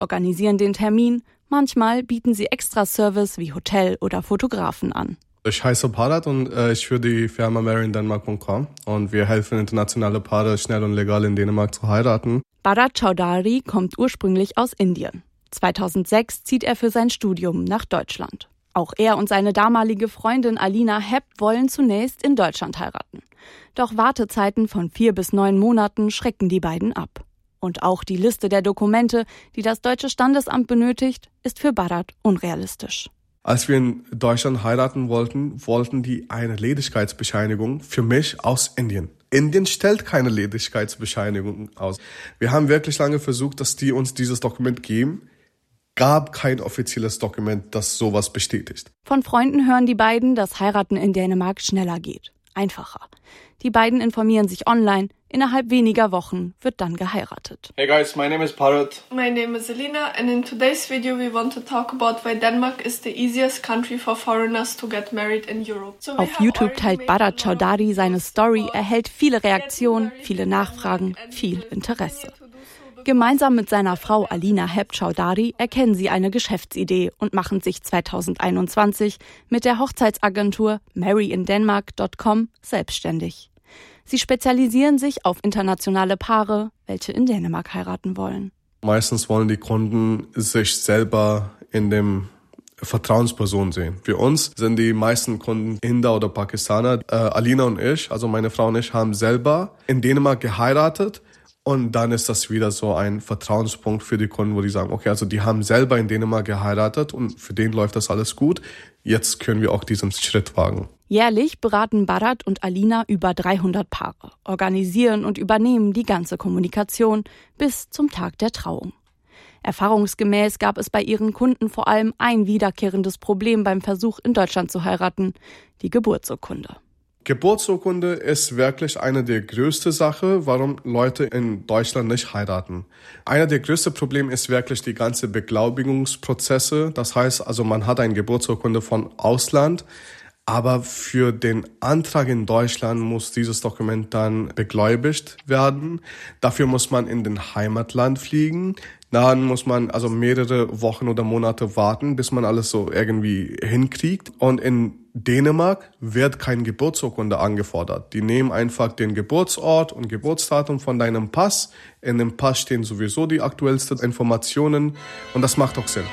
organisieren den Termin, manchmal bieten sie Extra-Service wie Hotel oder Fotografen an. Ich heiße Bharat und ich führe die Firma marryindenmark.com und wir helfen internationale Paare schnell und legal in Dänemark zu heiraten. Bharat Chaudhary kommt ursprünglich aus Indien. 2006 zieht er für sein Studium nach Deutschland. Auch er und seine damalige Freundin Alina Hepp wollen zunächst in Deutschland heiraten. Doch Wartezeiten von 4 bis 9 Monaten schrecken die beiden ab. Und auch die Liste der Dokumente, die das deutsche Standesamt benötigt, ist für Bharat unrealistisch. Als wir in Deutschland heiraten wollten die eine Ledigkeitsbescheinigung für mich aus Indien. Indien stellt keine Ledigkeitsbescheinigung aus. Wir haben wirklich lange versucht, dass die uns dieses Dokument geben. Gab kein offizielles Dokument, das sowas bestätigt. Von Freunden hören die beiden, dass Heiraten in Dänemark schneller geht. Einfacher. Die beiden informieren sich online. Innerhalb weniger Wochen wird dann geheiratet. Hey guys, my name is Bharat. My name is Elina and in today's video we want to talk about why Denmark is the easiest country for foreigners to get married in Europe. Auf YouTube teilt Bharat Chaudhary seine Story, erhält viele Reaktionen, viele Nachfragen, viel Interesse. Gemeinsam mit seiner Frau Alina Hepp Chaudhary erkennen sie eine Geschäftsidee und machen sich 2021 mit der Hochzeitsagentur marryindenmark.com selbstständig. Sie spezialisieren sich auf internationale Paare, welche in Dänemark heiraten wollen. Meistens wollen die Kunden sich selber in dem Vertrauensperson sehen. Für uns sind die meisten Kunden Inder oder Pakistaner. Alina und ich, also meine Frau und ich, haben selber in Dänemark geheiratet. Und dann ist das wieder so ein Vertrauenspunkt für die Kunden, wo die sagen, okay, also die haben selber in Dänemark geheiratet und für den läuft das alles gut. Jetzt können wir auch diesen Schritt wagen. Jährlich beraten Bharat und Alina über 300 Paare, organisieren und übernehmen die ganze Kommunikation bis zum Tag der Trauung. Erfahrungsgemäß gab es bei ihren Kunden vor allem ein wiederkehrendes Problem beim Versuch, in Deutschland zu heiraten: die Geburtsurkunde. Geburtsurkunde ist wirklich eine der größten Sachen, warum Leute in Deutschland nicht heiraten. Einer der größten Probleme ist wirklich die ganze Beglaubigungsprozesse. Das heißt, also man hat eine Geburtsurkunde von Ausland, aber für den Antrag in Deutschland muss dieses Dokument dann begläubigt werden. Dafür muss man in den Heimatland fliegen. Dann muss man also mehrere Wochen oder Monate warten, bis man alles so irgendwie hinkriegt. Und in Dänemark wird keine Geburtsurkunde angefordert. Die nehmen einfach den Geburtsort und Geburtsdatum von deinem Pass. In dem Pass stehen sowieso die aktuellsten Informationen und das macht auch Sinn.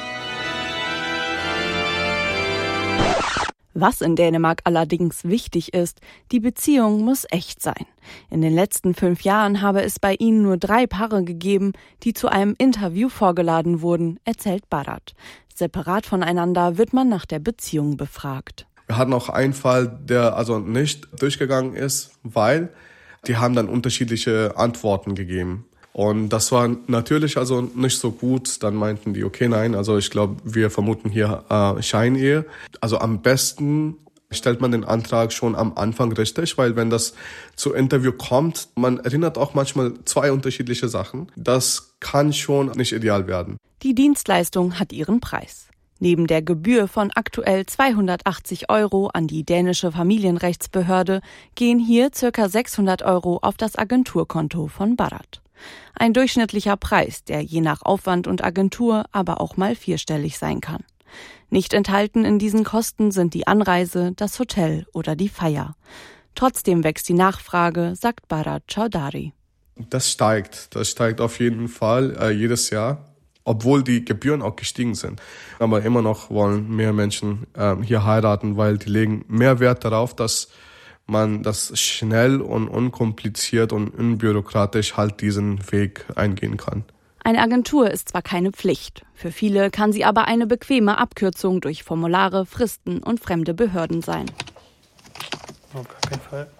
Was in Dänemark allerdings wichtig ist: die Beziehung muss echt sein. In den letzten 5 Jahren habe es bei ihnen nur 3 Paare gegeben, die zu einem Interview vorgeladen wurden, erzählt Bharat. Separat voneinander wird man nach der Beziehung befragt. Wir hatten auch einen Fall, der also nicht durchgegangen ist, weil die haben dann unterschiedliche Antworten gegeben. Und das war natürlich also nicht so gut. Dann meinten die, okay, nein, also ich glaube, wir vermuten hier Scheinehe. Also am besten stellt man den Antrag schon am Anfang richtig, weil wenn das zu Interview kommt, man erinnert auch manchmal 2 unterschiedliche Sachen. Das kann schon nicht ideal werden. Die Dienstleistung hat ihren Preis. Neben der Gebühr von aktuell 280 € an die dänische Familienrechtsbehörde gehen hier ca. 600 € auf das Agenturkonto von Bharat. Ein durchschnittlicher Preis, der je nach Aufwand und Agentur aber auch mal 4-stellig sein kann. Nicht enthalten in diesen Kosten sind die Anreise, das Hotel oder die Feier. Trotzdem wächst die Nachfrage, sagt Bharat Chaudhary. Das steigt auf jeden Fall jedes Jahr, obwohl die Gebühren auch gestiegen sind. Aber immer noch wollen mehr Menschen hier heiraten, weil die legen mehr Wert darauf, dass man das schnell und unkompliziert und unbürokratisch halt diesen Weg eingehen kann. Eine Agentur ist zwar keine Pflicht, für viele kann sie aber eine bequeme Abkürzung durch Formulare, Fristen und fremde Behörden sein. Auf gar keinen Fall.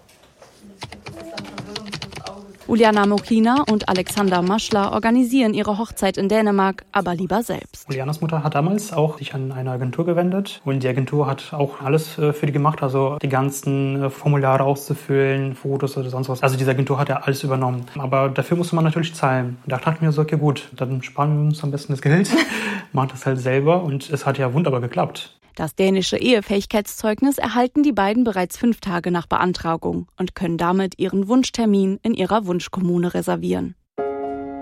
Uliana Mokina und Alexander Maschler organisieren ihre Hochzeit in Dänemark, aber lieber selbst. Ulianas Mutter hat damals auch sich an eine Agentur gewendet und die Agentur hat auch alles für die gemacht, also die ganzen Formulare auszufüllen, Fotos oder sonst was. Also diese Agentur hat ja alles übernommen, aber dafür musste man natürlich zahlen. Und da dachte ich mir so, okay gut, dann sparen wir uns am besten das Geld, machen das halt selber und es hat ja wunderbar geklappt. Das dänische Ehefähigkeitszeugnis erhalten die beiden bereits 5 Tage nach Beantragung und können damit ihren Wunschtermin in ihrer Wunschkommune reservieren.